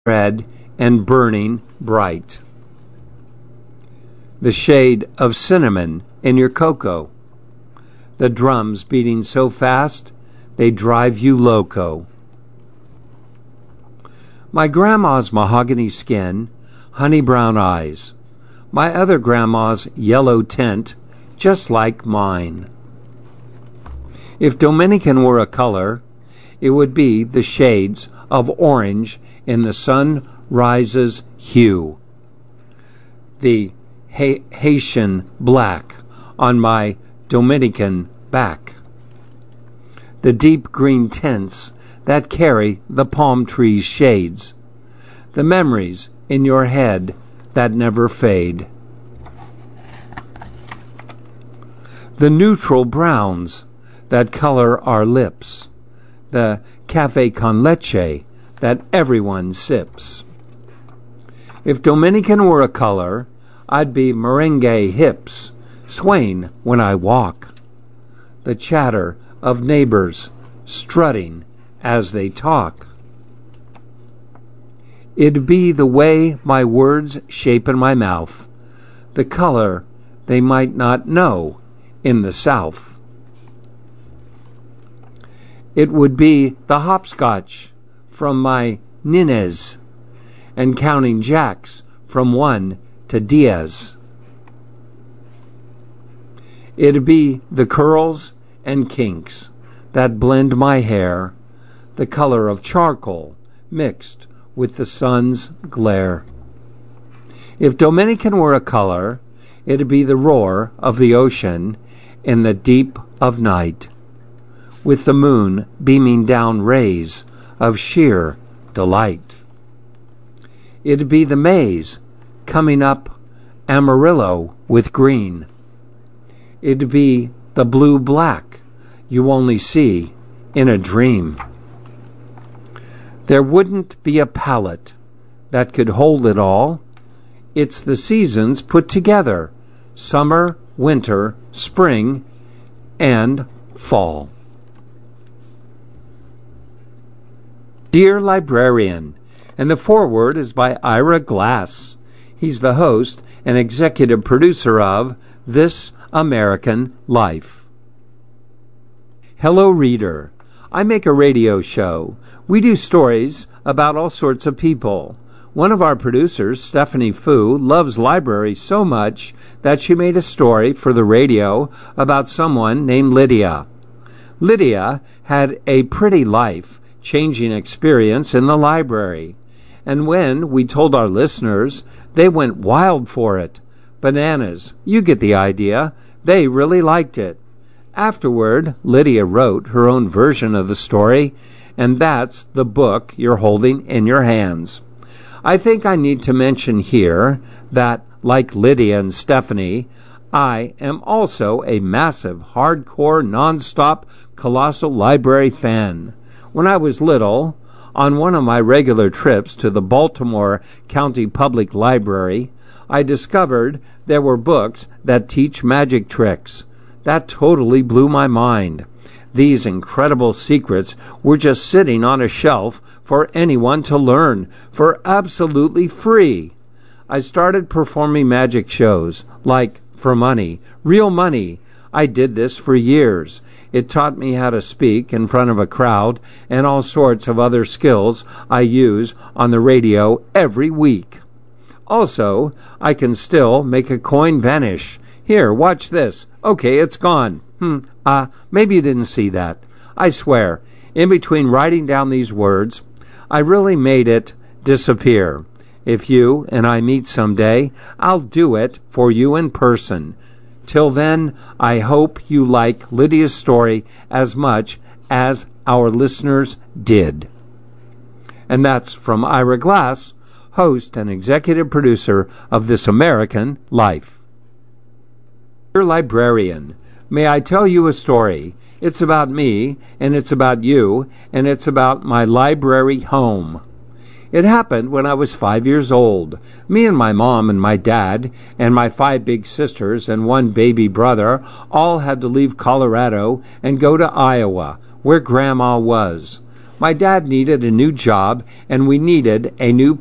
red and burning bright. The shade of cinnamon in your cocoa. The drums beating so fast they drive you loco. My grandma's mahogany skin, honey brown eyes. My other grandma's yellow tint, just like mine. If Dominican were a color, it would be the shades of orange in the sunrise's hue. The Haitian black on my Dominican back. The deep green tints that carry the palm tree's shades. The memories in your head that never fade. The neutral browns that color our lips. The cafe con leche that everyone sips. If Dominican were a color, I'd be merengue hips, swaying when I walk. The chatter of neighbors strutting as they talk. It'd be the way my words shape in my mouth, the color they might not know in the South. It would be the hopscotch from my nines and counting jacks from 1 to Diaz. It'd be the curls and kinks that blend my hair, the color of charcoal mixed with the sun's glare. If Dominican were a color, it'd be the roar of the ocean in the deep of night, with the moon beaming down rays of sheer delight. It'd be the maize coming up Amarillo with green. It'd be the blue-black you only see in a dream. There wouldn't be a palette that could hold it all. It's the seasons put together, summer, winter, spring, and fall. Dear Librarian, and the foreword is by Ira Glass. He's the host and executive producer of This American Life. Hello, reader. I make a radio show. We do stories about all sorts of people. One of our producers, Stephanie Fu, loves libraries so much that she made a story for the radio about someone named Lydia. Lydia had a pretty life-changing experience in the library. And when we told our listeners, they went wild for it. Bananas. You get the idea. They really liked it. Afterward, Lydia wrote her own version of the story, and that's the book you're holding in your hands. I think I need to mention here that, like Lydia and Stephanie, I am also a massive, hardcore, nonstop, colossal library fan. When I was little, on one of my regular trips to the Baltimore County Public Library, I discovered there were books that teach magic tricks. That totally blew my mind. These incredible secrets were just sitting on a shelf for anyone to learn for absolutely free. I started performing magic shows, like for money, real money. I did this for years. It taught me how to speak in front of a crowd and all sorts of other skills I use on the radio every week. Also, I can still make a coin vanish. Here, watch this. Okay, it's gone. Maybe you didn't see that. I swear, in between writing down these words, I really made it disappear. If you and I meet someday, I'll do it for you in person. Till then, I hope you like Lydia's story as much as our listeners did. And that's from Ira Glass, host and executive producer of This American Life. Dear Librarian, may I tell you a story? It's about me, and it's about you, and it's about my library home. It happened when I was 5 years old. Me and my mom and my dad and my 5 big sisters and 1 baby brother all had to leave Colorado and go to Iowa, where Grandma was. My dad needed a new job, and we needed a new